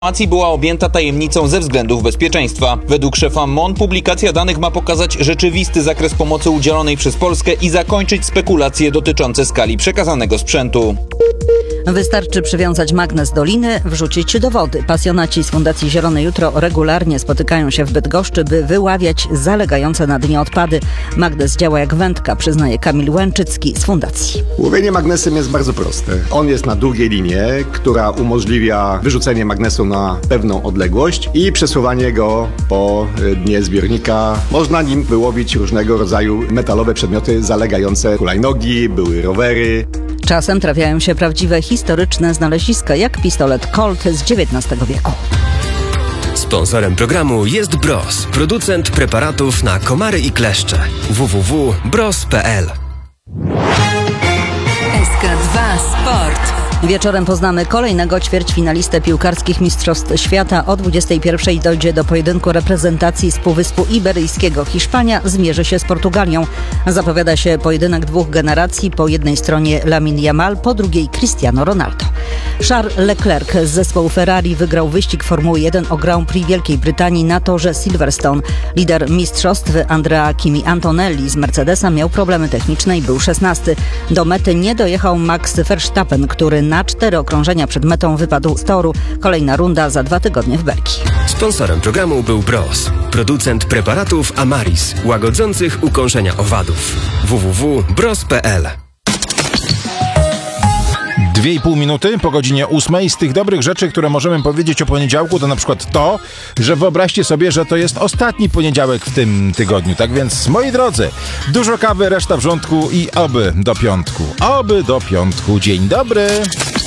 Informacji była objęta tajemnicą ze względów bezpieczeństwa. Według szefa MON publikacja danych ma pokazać rzeczywisty zakres pomocy udzielonej przez Polskę i zakończyć spekulacje dotyczące skali przekazanego sprzętu. Wystarczy przywiązać magnes do liny, wrzucić do wody. Pasjonaci z Fundacji Zielone Jutro regularnie spotykają się w Bydgoszczy, by wyławiać zalegające na dnie odpady. Magnes działa jak wędka, przyznaje Kamil Łęczycki z Fundacji. Łowienie magnesem jest bardzo proste. On jest na długiej linie, która umożliwia wyrzucenie magnesu na pewną odległość i przesuwanie go po dnie zbiornika. Można nim wyłowić różnego rodzaju metalowe przedmioty zalegające. Hulajnogi, były rowery. Czasem trafiają się prawdziwe historyczne znaleziska, jak pistolet Colt z XIX wieku. Sponsorem programu jest Bros, producent preparatów na komary i kleszcze. www.bros.pl. SK2 Sport. Wieczorem poznamy kolejnego ćwierćfinalistę piłkarskich Mistrzostw Świata. O 21:00 dojdzie do pojedynku reprezentacji z Półwyspu Iberyjskiego. Hiszpania zmierzy się z Portugalią. Zapowiada się pojedynek dwóch generacji. Po jednej stronie Lamine Yamal, po drugiej Cristiano Ronaldo. Charles Leclerc z zespołu Ferrari wygrał wyścig Formuły 1 o Grand Prix Wielkiej Brytanii na torze Silverstone. Lider mistrzostw Andrea Kimi Antonelli z Mercedesa miał problemy techniczne i był 16. Do mety nie dojechał Max Verstappen, który na 4 okrążenia przed metą wypadł z toru. Kolejna runda za 2 tygodnie w Belgii. Sponsorem programu był Bros, producent preparatów Amaris, łagodzących ukąszenia owadów. www.bros.pl. 2,5 minuty po godzinie 8. Z tych dobrych rzeczy, które możemy powiedzieć o poniedziałku, to na przykład to, że wyobraźcie sobie, że to jest ostatni poniedziałek w tym tygodniu. Tak więc, moi drodzy, dużo kawy, reszta wrzątku i oby do piątku. Oby do piątku. Dzień dobry!